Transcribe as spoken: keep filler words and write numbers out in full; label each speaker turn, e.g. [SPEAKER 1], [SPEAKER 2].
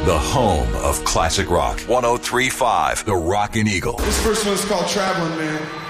[SPEAKER 1] the home of classic rock. one oh three point five, The Rockin' Eagle.
[SPEAKER 2] This first one is called Traveling Man.